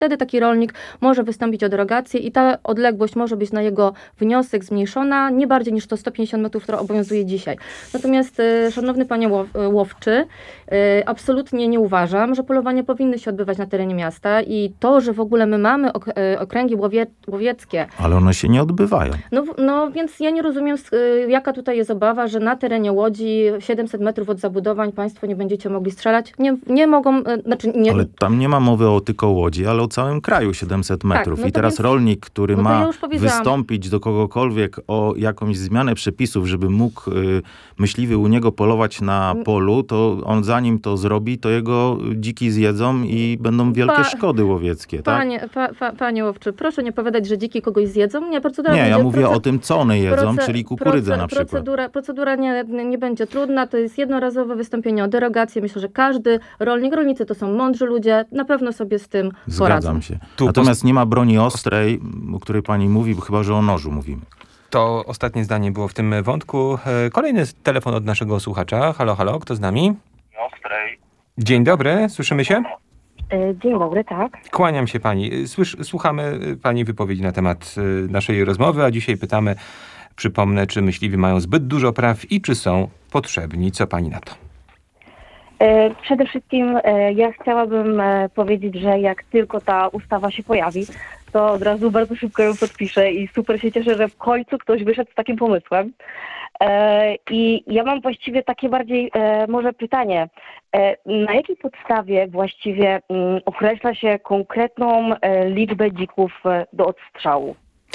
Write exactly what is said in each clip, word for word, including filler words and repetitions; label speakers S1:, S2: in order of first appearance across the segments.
S1: wtedy taki rolnik może wystąpić o derogację i ta odległość może być na jego wniosek zmniejszona nie bardziej niż to sto pięćdziesiąt metrów, która obowiązuje dzisiaj. Natomiast, y, szanowny panie łow, łowczy, y, absolutnie nie uważam, że polowania powinny się odbywać na terenie miasta i to, że w ogóle my mamy ok, y, okręgi łowie, łowieckie.
S2: Ale one się nie odbywają.
S1: No, no więc ja nie rozumiem, y, jaka tutaj jest obawa, że na terenie Łodzi siedemset metrów od zabudowań państwo nie będziecie mogli strzelać. Nie, nie mogą, y, znaczy nie...
S2: Ale tam nie ma mowy o tylko Łodzi, ale o całym kraju siedemset metrów.
S1: Tak, no
S2: I teraz
S1: więc,
S2: rolnik, który
S1: no
S2: ma
S1: ja
S2: wystąpić do kogokolwiek o jakąś zmianę przepisów, żeby mógł y, myśliwy u niego polować na polu, to on zanim to zrobi, to jego dziki zjedzą i będą wielkie
S1: Pa,
S2: szkody łowieckie,
S1: panie,
S2: tak?
S1: pa, pa, panie łowczy, proszę nie powiadać, że dziki kogoś zjedzą. Nie, procedura
S2: Nie, ja
S1: będzie,
S2: mówię
S1: proce,
S2: o tym, co one jedzą,
S1: proce,
S2: czyli kukurydzę
S1: proce,
S2: na przykład.
S1: Procedura, procedura nie, nie będzie trudna, to jest jednorazowe wystąpienie o derogację. Myślę, że każdy rolnik, rolnicy to są mądrzy ludzie, na pewno sobie z tym
S2: Zgadzam
S1: poradzą.
S2: się.
S3: Tu
S2: Natomiast nie ma broni ostrej, o której pani mówi, bo chyba, że o nożu mówimy.
S3: To ostatnie zdanie było w tym wątku. Kolejny telefon od naszego słuchacza. Halo, halo, kto z nami?
S4: Ostrej.
S3: Dzień dobry, słyszymy się?
S5: Dzień dobry, tak.
S3: Kłaniam się pani. Słysz, słuchamy pani wypowiedzi na temat naszej rozmowy, a dzisiaj pytamy, przypomnę, czy myśliwi mają zbyt dużo praw i czy są potrzebni. Co pani na to?
S5: Przede wszystkim ja chciałabym powiedzieć, że jak tylko ta ustawa się pojawi, to od razu bardzo szybko ją podpiszę i super się cieszę, że w końcu ktoś wyszedł z takim pomysłem. I ja mam właściwie takie bardziej może pytanie, na jakiej podstawie właściwie określa się konkretną liczbę dzików do odstrzału?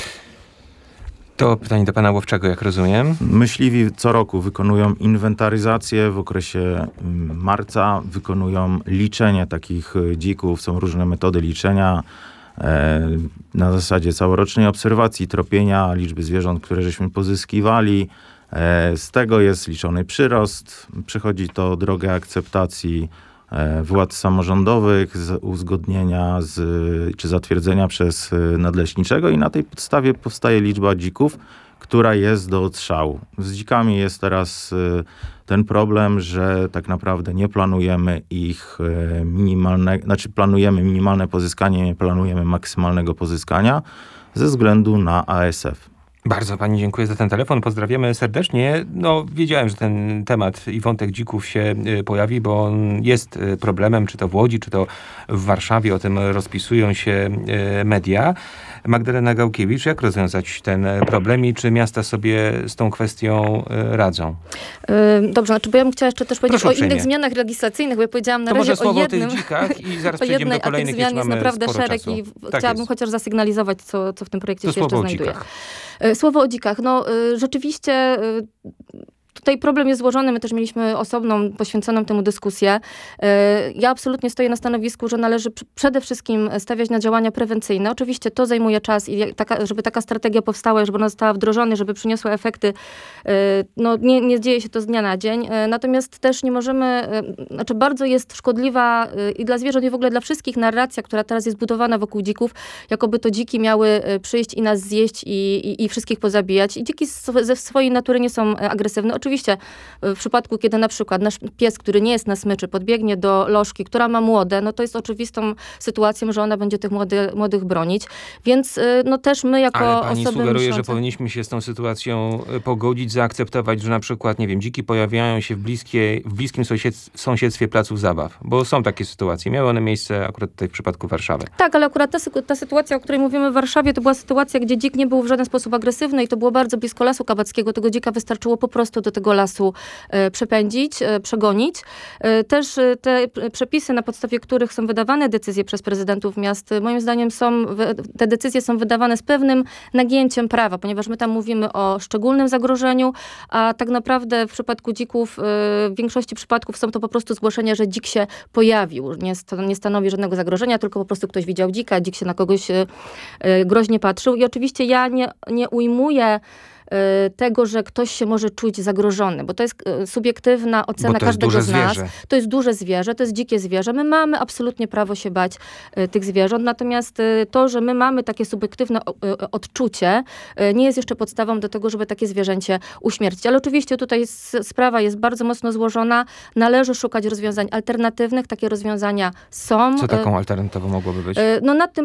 S3: To pytanie do pana Łowczego, jak rozumiem.
S2: Myśliwi co roku wykonują inwentaryzację w okresie marca, wykonują liczenie takich dzików, są różne metody liczenia na zasadzie całorocznej obserwacji, tropienia liczby zwierząt, które żeśmy pozyskiwali. Z tego jest liczony przyrost, przychodzi to drogę akceptacji władz samorządowych, z uzgodnienia z, czy zatwierdzenia przez nadleśniczego i na tej podstawie powstaje liczba dzików, która jest do odstrzału. Z dzikami jest teraz ten problem, że tak naprawdę nie planujemy ich minimalne, znaczy planujemy minimalne pozyskanie, nie planujemy maksymalnego pozyskania ze względu na A S F.
S3: Bardzo pani dziękuję za ten telefon. Pozdrawiamy serdecznie. No, wiedziałem, że ten temat i wątek dzików się y, pojawi, bo on jest y, problemem, czy to w Łodzi, czy to w Warszawie. O tym rozpisują się y, media. Magdalena Gałkiewicz, jak rozwiązać ten problem i czy miasta sobie z tą kwestią y, radzą?
S1: Yy, dobrze, znaczy, bo ja bym chciała jeszcze też powiedzieć
S3: Proszę
S1: o innych
S3: uprzejmie.
S1: zmianach legislacyjnych, bo ja powiedziałam na
S3: To
S1: razie
S3: może słowo
S1: o jednym.
S3: o tych dzikach i zaraz
S1: o
S3: przejdziemy
S1: jednej,
S3: do kolejnych,
S1: a tych zmian
S3: jeszcze
S1: jest
S3: mamy
S1: naprawdę
S3: sporo
S1: szereg
S3: czasu.
S1: i
S3: Tak
S1: chciałabym
S3: jest.
S1: chociaż zasygnalizować, co, co w tym projekcie
S3: To
S1: się jeszcze
S3: słowo o
S1: znajduje.
S3: dzikach.
S1: Słowo o dzikach. No rzeczywiście tutaj problem jest złożony. My też mieliśmy osobną, poświęconą temu dyskusję. Ja absolutnie stoję na stanowisku, że należy przede wszystkim stawiać na działania prewencyjne. Oczywiście to zajmuje czas i taka, żeby taka strategia powstała, żeby ona została wdrożona, żeby przyniosła efekty. No nie, nie dzieje się to z dnia na dzień. Natomiast też nie możemy, znaczy bardzo jest szkodliwa i dla zwierząt i w ogóle dla wszystkich narracja, która teraz jest budowana wokół dzików, jakoby to dziki miały przyjść i nas zjeść i, i, i wszystkich pozabijać. I dziki ze swojej natury nie są agresywne. Oczywiście w przypadku, kiedy na przykład nasz pies, który nie jest na smyczy, podbiegnie do lożki, która ma młode, no to jest oczywistą sytuacją, że ona będzie tych młody, młodych bronić. Więc no też my jako
S3: Ale pani
S1: osoby
S3: sugeruje,
S1: myślące...
S3: że powinniśmy się z tą sytuacją pogodzić, zaakceptować, że na przykład, nie wiem, dziki pojawiają się w, bliskie, w bliskim sąsied, sąsiedztwie placów zabaw, bo są takie sytuacje. Miały one miejsce akurat tutaj w przypadku Warszawy.
S1: Tak, ale akurat ta, ta sytuacja, o której mówimy w Warszawie, to była sytuacja, gdzie dzik nie był w żaden sposób agresywny i to było bardzo blisko Lasu Kabackiego. Tego dzika wystarczyło po prostu do tego lasu e, przepędzić, e, przegonić. E, też e, te przepisy, na podstawie których są wydawane decyzje przez prezydentów miast, moim zdaniem są, te decyzje są wydawane z pewnym nagięciem prawa, ponieważ my tam mówimy o szczególnym zagrożeniu, a tak naprawdę w przypadku dzików, e, w większości przypadków są to po prostu zgłoszenia, że dzik się pojawił. Nie, nie stanowi żadnego zagrożenia, tylko po prostu ktoś widział dzika, dzik się na kogoś e, groźnie patrzył. I oczywiście ja nie, nie ujmuję e, tego, że ktoś się może czuć zagrożony, bo to jest e, subiektywna ocena
S3: Bo to jest
S1: każdego
S3: duże
S1: z nas.
S3: zwierzę.
S1: To jest duże zwierzę, to jest dzikie zwierzę. My mamy absolutnie prawo się bać e, tych zwierząt, natomiast e, to, że my mamy takie subiektywne o, e, odczucie, e, nie jest jeszcze podstawą do tego, żeby takie zwierzęcie uśmiercić. Ale oczywiście tutaj s- sprawa jest bardzo mocno złożona. Należy szukać rozwiązań alternatywnych. Takie rozwiązania są.
S3: Co
S1: E,
S3: taką alternatywą mogłoby być?
S1: e, No nad tym